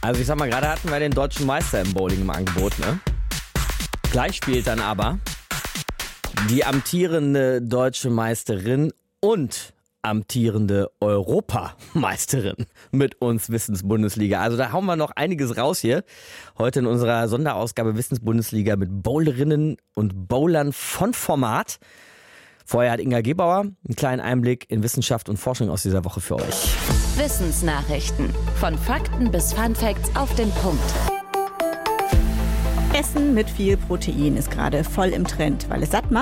Also ich sag mal, gerade hatten wir den deutschen Meister im Bowling im Angebot, ne? Gleich spielt dann aber die amtierende deutsche Meisterin und amtierende Europameisterin mit uns Wissensbundesliga. Also da hauen wir noch einiges raus hier. Heute in unserer Sonderausgabe Wissensbundesliga mit Bowlerinnen und Bowlern von Format. Vorher hat Inga Gebauer einen kleinen Einblick in Wissenschaft und Forschung aus dieser Woche für euch. Wissensnachrichten. Von Fakten bis Funfacts auf den Punkt. Essen mit viel Protein ist gerade voll im Trend, weil es satt macht.